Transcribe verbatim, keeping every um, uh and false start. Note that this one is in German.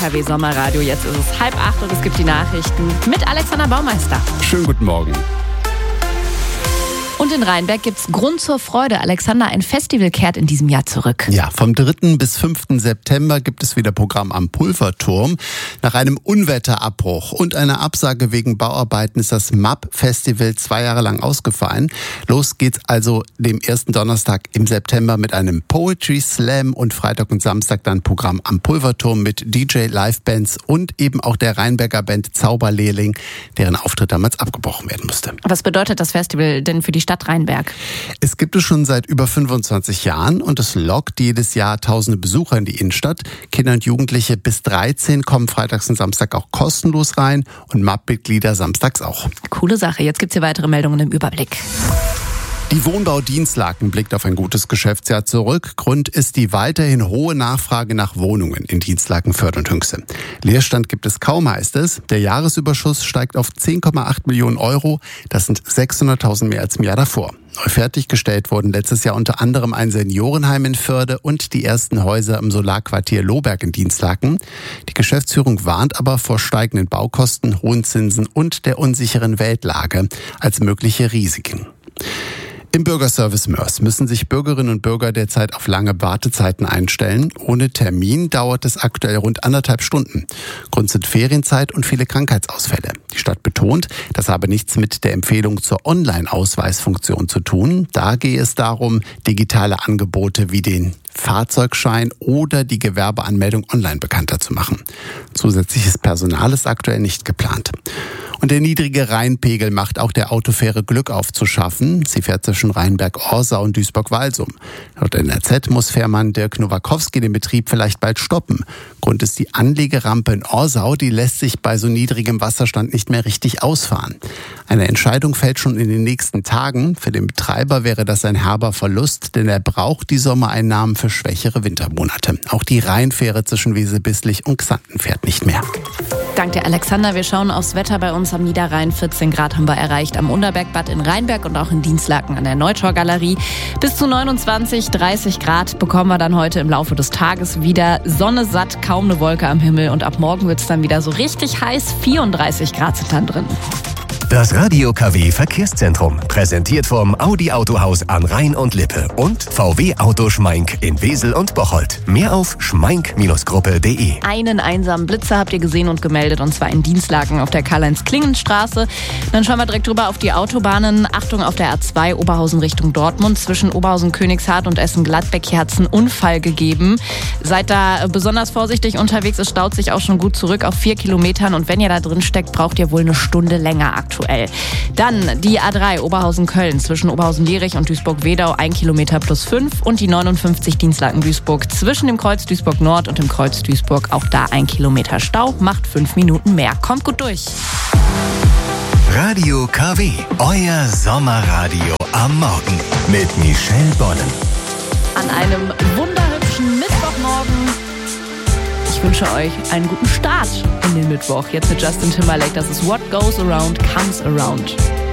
K W Sommerradio. Jetzt ist es halb acht und es gibt die Nachrichten mit Alexander Baumeister. Schönen guten Morgen. Und in Rheinberg gibt's Grund zur Freude. Alexander, ein Festival kehrt in diesem Jahr zurück. Ja, vom dritten bis fünften September gibt es wieder Programm am Pulverturm. Nach einem Unwetterabbruch und einer Absage wegen Bauarbeiten ist das M A P-Festival zwei Jahre lang ausgefallen. Los geht's also dem ersten Donnerstag im September mit einem Poetry Slam und Freitag und Samstag dann Programm am Pulverturm mit D J-Live-Bands und eben auch der Rheinberger Band Zauberlehrling, deren Auftritt damals abgebrochen werden musste. Was bedeutet das Festival denn für die Stadt Rheinberg? Es gibt es schon seit über fünfundzwanzig Jahren und es lockt jedes Jahr tausende Besucher in die Innenstadt. Kinder und Jugendliche bis dreizehn kommen freitags und Samstag auch kostenlos rein und M A P-Mitglieder samstags auch. Coole Sache. Jetzt gibt's hier weitere Meldungen im Überblick. Die Wohnbau Dienstlaken blickt auf ein gutes Geschäftsjahr zurück. Grund ist die weiterhin hohe Nachfrage nach Wohnungen in Dienstlaken, Fürth und Hünxe. Leerstand gibt es kaum, heißt es. Der Jahresüberschuss steigt auf zehn Komma acht Millionen Euro. Das sind sechshunderttausend mehr als im Jahr davor. Neu fertiggestellt wurden letztes Jahr unter anderem ein Seniorenheim in Förde und die ersten Häuser im Solarquartier Lohberg in Dienstlaken. Die Geschäftsführung warnt aber vor steigenden Baukosten, hohen Zinsen und der unsicheren Weltlage als mögliche Risiken. Im Bürgerservice Moers müssen sich Bürgerinnen und Bürger derzeit auf lange Wartezeiten einstellen. Ohne Termin dauert es aktuell rund anderthalb Stunden. Grund sind Ferienzeit und viele Krankheitsausfälle. Die Stadt betont, das habe nichts mit der Empfehlung zur Online-Ausweisfunktion zu tun. Da gehe es darum, digitale Angebote wie den Fahrzeugschein oder die Gewerbeanmeldung online bekannter zu machen. Zusätzliches Personal ist aktuell nicht geplant. Und der niedrige Rheinpegel macht auch der Autofähre Glück aufzuschaffen. Sie fährt zwischen Rheinberg-Orsau und Duisburg-Walsum. Laut N R Z muss Fährmann Dirk Nowakowski den Betrieb vielleicht bald stoppen. Grund ist die Anlegerampe in Orsau, die lässt sich bei so niedrigem Wasserstand nicht mehr richtig ausfahren. Eine Entscheidung fällt schon in den nächsten Tagen. Für den Betreiber wäre das ein herber Verlust, denn er braucht die Sommereinnahmen für schwächere Wintermonate. Auch die Rheinfähre zwischen Wesel-Bislich und Xanten fährt nicht mehr. Dank dir, Alexander. Wir schauen aufs Wetter bei uns am Niederrhein. vierzehn Grad haben wir erreicht am Unterbergbad in Rheinberg und auch in Dienstlaken an der Neuschau-Galerie. Bis zu neunundzwanzig, dreißig Grad bekommen wir dann heute im Laufe des Tages wieder. Sonne satt, kaum eine Wolke am Himmel. Und ab morgen wird es dann wieder so richtig heiß. vierunddreißig Grad sind dann drin. Das Radio K W Verkehrszentrum, präsentiert vom Audi Autohaus an Rhein und Lippe und V W Auto Schmeink in Wesel und Bocholt. Mehr auf schmeink Gruppe punkt de. Einen einsamen Blitzer habt ihr gesehen und gemeldet, und zwar in Dienstlaken auf der Karl-Heinz-Klingen-Straße. Dann schauen wir direkt drüber auf die Autobahnen. Achtung auf der A zwei Oberhausen Richtung Dortmund. Zwischen Oberhausen-Königshardt und Essen-Gladbeck hier hat es einen Unfall gegeben. Seid da besonders vorsichtig unterwegs. Es staut sich auch schon gut zurück auf vier Kilometern. Und wenn ihr da drin steckt, braucht ihr wohl eine Stunde länger aktuell. Dann die A drei Oberhausen-Köln zwischen Oberhausen-Lierich und Duisburg-Wedau ein Kilometer plus fünf und die neunundfünfzig Dienstlaken-Duisburg zwischen dem Kreuz Duisburg-Nord und dem Kreuz Duisburg auch da ein Kilometer Stau, macht fünf Minuten mehr. Kommt gut durch. Radio K W, euer Sommerradio am Morgen mit Michelle Bollen. An einem wunderhübschen Mittwochmorgen. Ich wünsche euch einen guten Start in den Mittwoch. Jetzt mit Justin Timberlake. Das ist What Goes Around Comes Around.